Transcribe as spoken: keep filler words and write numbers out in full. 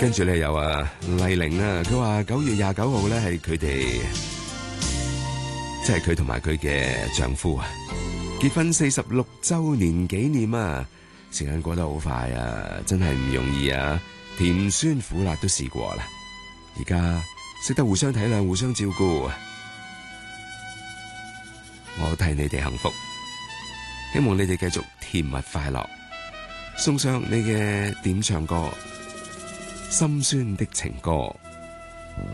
跟住咧有啊麗玲啊，佢話九月廿九號咧係佢哋，即係佢同埋佢嘅丈夫啊結婚四十六周年紀念啊！時間過得好快啊，真係唔容易啊！甜酸苦辣都試過啦，而家識得互相體諒、互相照顧，我替你哋幸福，希望你哋繼續甜蜜快樂。送上你嘅點唱歌，心酸的情歌。